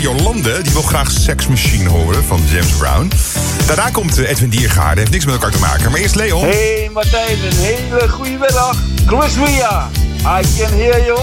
Jolande, die wil graag Sex Machine horen van James Brown. Daarna komt Edwin Diergaarde, heeft niks met elkaar te maken. Maar eerst Leon. Hey Martijn, een hele goede middag. Chris Ria, I can hear you